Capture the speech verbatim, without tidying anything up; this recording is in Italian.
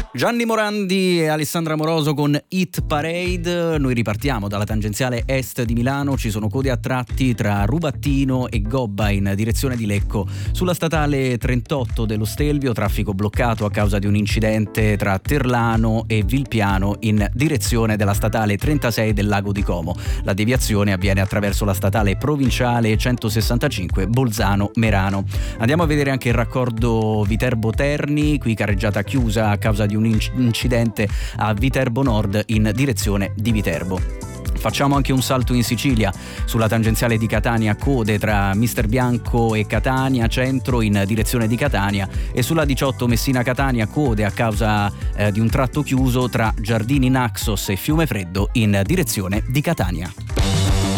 Gianni Morandi e Alessandra Moroso con Hit Parade. Noi ripartiamo dalla tangenziale est di Milano. Ci sono code a tratti tra Rubattino e Gobba in direzione di Lecco. Sulla statale trentotto dello Stelvio, traffico bloccato a causa di un incidente tra Terlano e Vilpiano in direzione della statale trentasei del Lago di Como. La deviazione avviene attraverso la statale provinciale centosessantacinque Bolzano-Merano. Andiamo a vedere anche il raccordo Viterbo-Terni, qui carreggiata chiusa a causa di un incidente a Viterbo Nord in direzione di Viterbo. Facciamo anche un salto in Sicilia, sulla tangenziale di Catania, code tra Mister Bianco e Catania Centro in direzione di Catania, e sulla diciotto Messina-Catania, code a causa eh, di un tratto chiuso tra Giardini Naxos e Fiumefreddo in direzione di Catania.